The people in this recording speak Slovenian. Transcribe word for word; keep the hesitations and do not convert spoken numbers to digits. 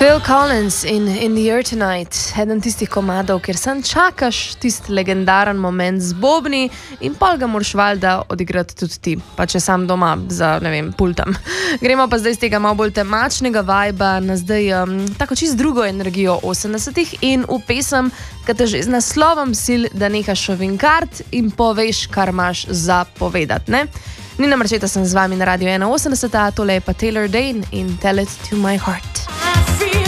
Phil Collins in In the Air Tonight, eden tistih komadov, kjer sam čakaš tisti legendaren moment z bobni in pol ga moraš valjda odigrati tudi ti, pa če sam doma za, ne vem, pultom. Gremo pa zdaj z tega malo bolj temačnega vajba na zdaj um, tako čist drugo energijo osemdesetih in v pesem, ki te že z naslovom sil, da nehaš ovinkart in poveš, kar imaš za povedati, ne? Nina Marčeta sem z vami na Radio ena osemdeset, tole je pa Taylor Dayne in Tell It to My Heart.